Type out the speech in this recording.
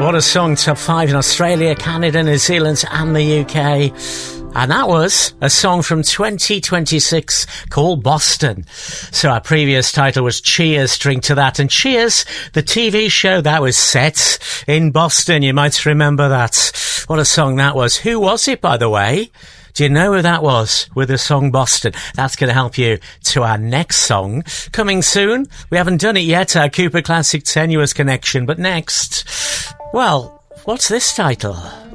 What a song, top 5 in Australia, Canada, New Zealand and the UK. And that was a song from 2026 called Boston. So our previous title was Cheers, Drink to That. And Cheers, the TV show that was set in Boston. You might remember that. What a song that was. Who was it, by the way? Do you know who that was with the song Boston? That's going to help you to our next song. Coming soon. We haven't done it yet, our Cooper Classic Tenuous Connection. But next, well, what's this title?